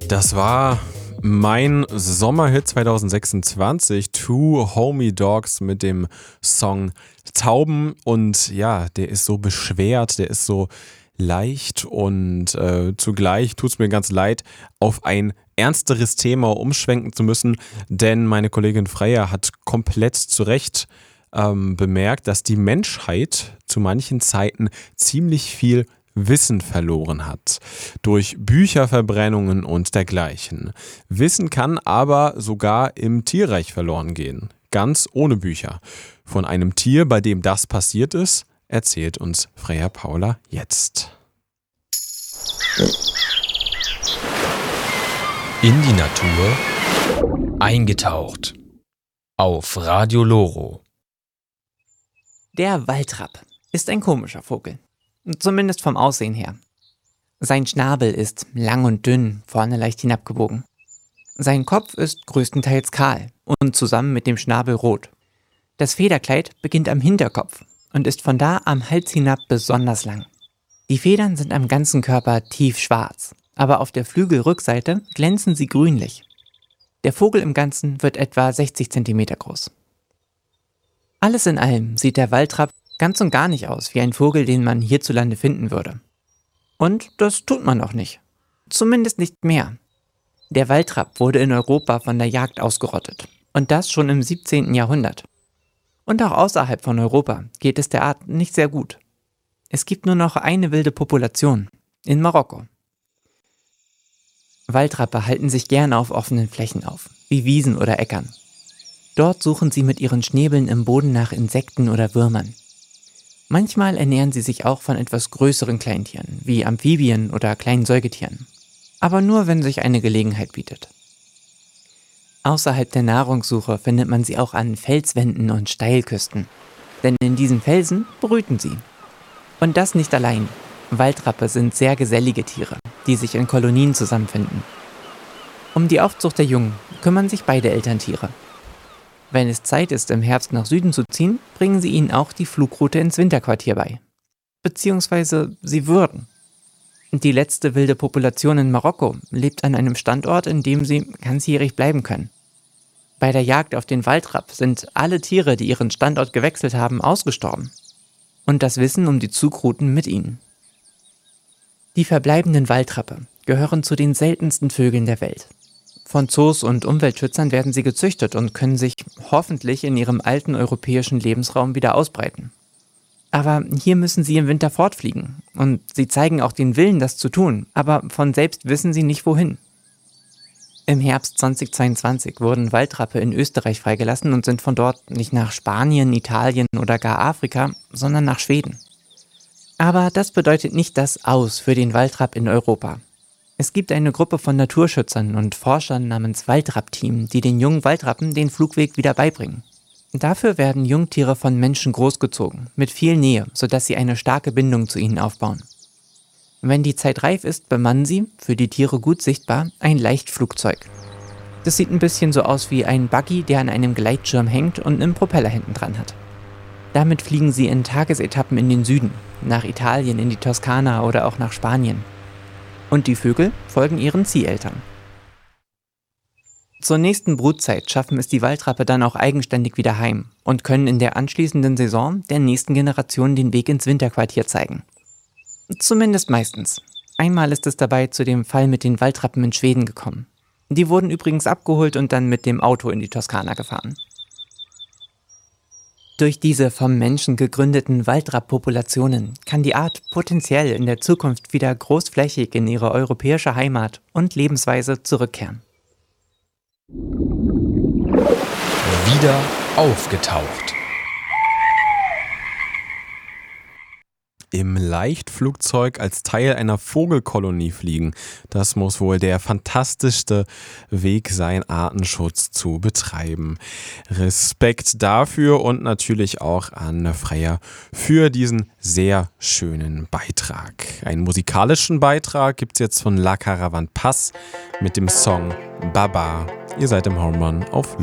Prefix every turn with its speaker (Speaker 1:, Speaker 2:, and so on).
Speaker 1: Das war mein Sommerhit 2026, Two Homie Dogs mit dem Song Tauben. Und ja, der ist so beschwert, der ist so leicht und zugleich tut es mir ganz leid, auf ein ernsteres Thema umschwenken zu müssen, denn meine Kollegin Freya hat komplett zu Recht bemerkt, dass die Menschheit zu manchen Zeiten ziemlich viel Wissen verloren hat. Durch Bücherverbrennungen und dergleichen. Wissen kann aber sogar im Tierreich verloren gehen. Ganz ohne Bücher. Von einem Tier, bei dem das passiert ist, erzählt uns Freya Paula jetzt.
Speaker 2: In die Natur eingetaucht. Auf Radio Loro.
Speaker 3: Der Waldrapp ist ein komischer Vogel. Zumindest vom Aussehen her. Sein Schnabel ist lang und dünn, vorne leicht hinabgebogen. Sein Kopf ist größtenteils kahl und zusammen mit dem Schnabel rot. Das Federkleid beginnt am Hinterkopf und ist von da am Hals hinab besonders lang. Die Federn sind am ganzen Körper tiefschwarz, aber auf der Flügelrückseite glänzen sie grünlich. Der Vogel im Ganzen wird etwa 60 cm groß. Alles in allem sieht der Waldrapp ganz und gar nicht aus wie ein Vogel, den man hierzulande finden würde. Und das tut man auch nicht. Zumindest nicht mehr. Der Waldrapp wurde in Europa von der Jagd ausgerottet. Und das schon im 17. Jahrhundert. Und auch außerhalb von Europa geht es der Art nicht sehr gut. Es gibt nur noch eine wilde Population. In Marokko. Waldrappe halten sich gerne auf offenen Flächen auf, wie Wiesen oder Äckern. Dort suchen sie mit ihren Schnäbeln im Boden nach Insekten oder Würmern. Manchmal ernähren sie sich auch von etwas größeren Kleintieren, wie Amphibien oder kleinen Säugetieren. Aber nur, wenn sich eine Gelegenheit bietet. Außerhalb der Nahrungssuche findet man sie auch an Felswänden und Steilküsten. Denn in diesen Felsen brüten sie. Und das nicht allein. Waldrappe sind sehr gesellige Tiere, die sich in Kolonien zusammenfinden. Um die Aufzucht der Jungen kümmern sich beide Elterntiere. Wenn es Zeit ist, im Herbst nach Süden zu ziehen, bringen sie ihnen auch die Flugroute ins Winterquartier bei. Beziehungsweise sie würden. Die letzte wilde Population in Marokko lebt an einem Standort, in dem sie ganzjährig bleiben können. Bei der Jagd auf den Waldrapp sind alle Tiere, die ihren Standort gewechselt haben, ausgestorben. Und das Wissen um die Zugrouten mit ihnen. Die verbleibenden Waldrappe gehören zu den seltensten Vögeln der Welt. Von Zoos und Umweltschützern werden sie gezüchtet und können sich hoffentlich in ihrem alten europäischen Lebensraum wieder ausbreiten. Aber hier müssen sie im Winter fortfliegen und sie zeigen auch den Willen, das zu tun, aber von selbst wissen sie nicht wohin. Im Herbst 2022 wurden Waldrappe in Österreich freigelassen und sind von dort nicht nach Spanien, Italien oder gar Afrika, sondern nach Schweden. Aber das bedeutet nicht das Aus für den Waldrapp in Europa. Es gibt eine Gruppe von Naturschützern und Forschern namens Waldrapp-Team, die den jungen Waldrappen den Flugweg wieder beibringen. Dafür werden Jungtiere von Menschen großgezogen, mit viel Nähe, sodass sie eine starke Bindung zu ihnen aufbauen. Wenn die Zeit reif ist, bemannen sie, für die Tiere gut sichtbar, ein Leichtflugzeug. Das sieht ein bisschen so aus wie ein Buggy, der an einem Gleitschirm hängt und einen Propeller hinten dran hat. Damit fliegen sie in Tagesetappen in den Süden, nach Italien, in die Toskana oder auch nach Spanien. Und die Vögel folgen ihren Zieheltern. Zur nächsten Brutzeit schaffen es die Waldrappe dann auch eigenständig wieder heim und können in der anschließenden Saison der nächsten Generation den Weg ins Winterquartier zeigen. Zumindest meistens. Einmal ist es dabei zu dem Fall mit den Waldrappen in Schweden gekommen. Die wurden übrigens abgeholt und dann mit dem Auto in die Toskana gefahren. Durch diese vom Menschen gegründeten Waldrapp-Populationen kann die Art potenziell in der Zukunft wieder großflächig in ihre europäische Heimat und Lebensweise zurückkehren.
Speaker 2: Wieder aufgetaucht.
Speaker 1: Im Leichtflugzeug als Teil einer Vogelkolonie fliegen. Das muss wohl der fantastischste Weg sein, Artenschutz zu betreiben. Respekt dafür und natürlich auch an Freya für diesen sehr schönen Beitrag. Einen musikalischen Beitrag gibt's jetzt von La Caravan Paz mit dem Song Baba. Ihr seid im Home Run auf